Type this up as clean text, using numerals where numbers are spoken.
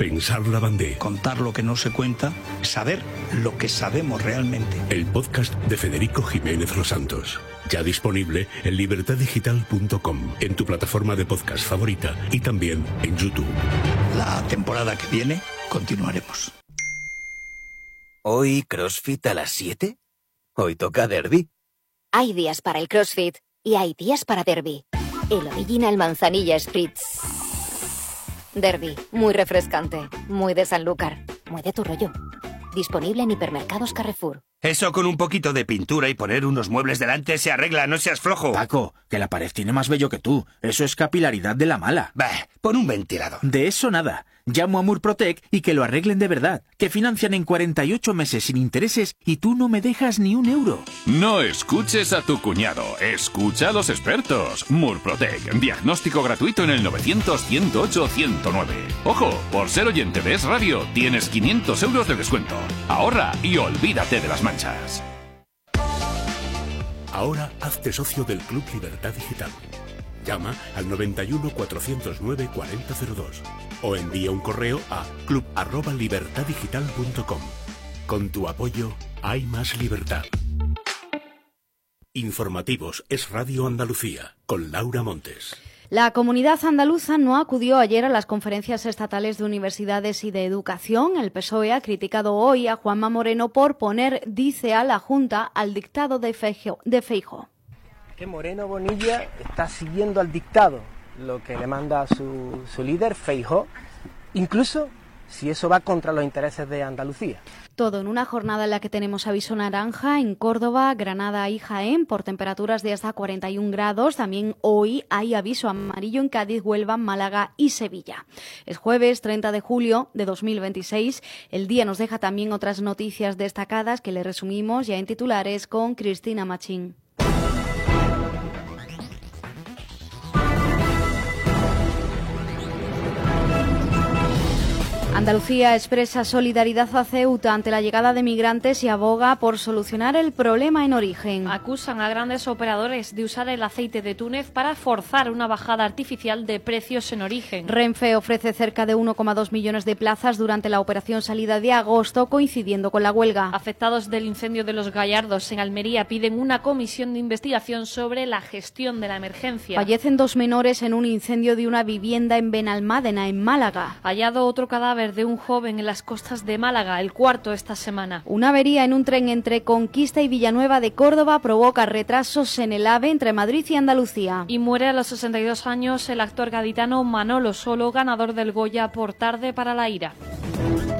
Pensar la Bandé. Contar lo que no se cuenta, saber lo que sabemos realmente. El podcast de Federico Jiménez Los Santos. Ya disponible en libertaddigital.com, en tu plataforma de podcast favorita y también en YouTube. La temporada que viene continuaremos. ¿Hoy CrossFit a las 7? ¿Hoy toca derbi? Hay días para el CrossFit y hay días para derbi. El Original Manzanilla Spritz. Derbi, muy refrescante, muy de Sanlúcar, muy de tu rollo. Disponible en hipermercados Carrefour. Eso con un poquito de pintura y poner unos muebles delante se arregla, no seas flojo. Paco, que la pared tiene más vello que tú. Eso es capilaridad de la mala. Bah, pon un ventilador. De eso nada. Llamo a Murprotec y que lo arreglen de verdad. Que financian en 48 meses sin intereses y tú no me dejas ni un euro. No escuches a tu cuñado. Escucha a los expertos. Murprotec. Diagnóstico gratuito en el 900-108-109. Ojo, por ser oyente de Es Radio, tienes 500 euros de descuento. Ahorra y olvídate de las manchas. Ahora hazte socio del Club Libertad Digital. Llama al 91 409 4002 o envía un correo a club@libertaddigital.com. Con tu apoyo hay más libertad. Informativos Es Radio Andalucía con Laura Montes. La comunidad andaluza no acudió ayer a las conferencias estatales de universidades y de educación. El PSOE ha criticado hoy a Juanma Moreno por poner, dice a la Junta, al dictado de Feijóo. Que Moreno Bonilla está siguiendo al dictado, lo que le manda su líder, Feijóo, incluso si eso va contra los intereses de Andalucía. Todo en una jornada en la que tenemos aviso naranja en Córdoba, Granada y Jaén por temperaturas de hasta 41 grados. También hoy hay aviso amarillo en Cádiz, Huelva, Málaga y Sevilla. Es jueves 30 de julio de 2026. El día nos deja también otras noticias destacadas que le resumimos ya en titulares con Cristina Machín. Andalucía expresa solidaridad a Ceuta ante la llegada de migrantes y aboga por solucionar el problema en origen. Acusan a grandes operadores de usar el aceite de Túnez para forzar una bajada artificial de precios en origen. Renfe ofrece cerca de 1,2 millones de plazas durante la operación salida de agosto, coincidiendo con la huelga. Afectados del incendio de Los Gallardos en Almería piden una comisión de investigación sobre la gestión de la emergencia. Fallecen 2 menores en un incendio de una vivienda en Benalmádena, en Málaga. Hallado otro cadáver de un joven en las costas de Málaga, el cuarto esta semana. Una avería en un tren entre Conquista y Villanueva de Córdoba provoca retrasos en el AVE entre Madrid y Andalucía. Y muere a los 62 años el actor gaditano Manolo Solo, ganador del Goya por Tarde para la ira.